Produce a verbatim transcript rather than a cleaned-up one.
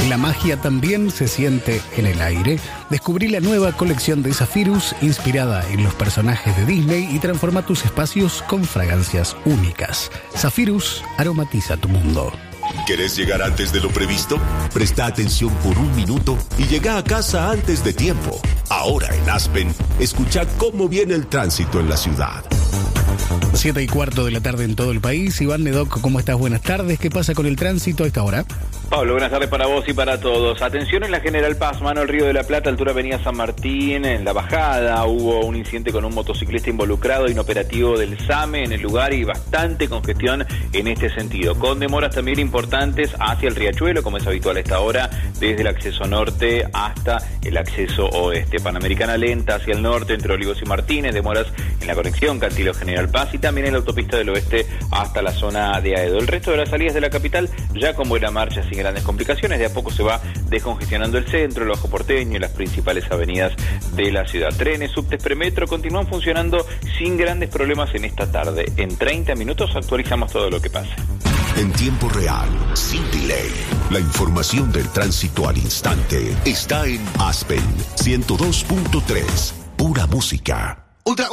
La magia también se siente en el aire. Descubrí la nueva colección de Zephyrus, inspirada en los personajes de Disney, y transforma tus espacios con fragancias únicas. Zephyrus aromatiza tu mundo. ¿Querés llegar antes de lo previsto? Presta atención por un minuto y llega a casa antes de tiempo. Ahora en Aspen, escucha cómo viene el tránsito en la ciudad. Siete y cuarto de la tarde en todo el país. Iván Nedoc, ¿cómo estás? Buenas tardes. ¿Qué pasa con el tránsito a esta hora? Pablo, buenas tardes para vos y para todos. Atención en la General Paz, mano al Río de la Plata, altura Avenida San Martín. En la bajada hubo un incidente con un motociclista involucrado, inoperativo del SAME en el lugar y bastante congestión en este sentido. Con demoras también importantes hacia el Riachuelo, como es habitual a esta hora, desde el acceso norte hasta el acceso oeste. Panamericana lenta hacia el norte, entre Olivos y Martínez. Demoras en la conexión Cantilo General Paz y también en la autopista del oeste hasta la zona de Aedo. El resto de las salidas de la capital ya con buena marcha, sin grandes complicaciones. De a poco se va descongestionando el centro, el Bajo Porteño y las principales avenidas de la ciudad. Trenes, subtes, premetro continúan funcionando sin grandes problemas en esta tarde. En treinta minutos actualizamos todo lo que pasa. En tiempo real, sin delay, la información del tránsito al instante está en Aspen ciento dos punto tres, pura música. Ultra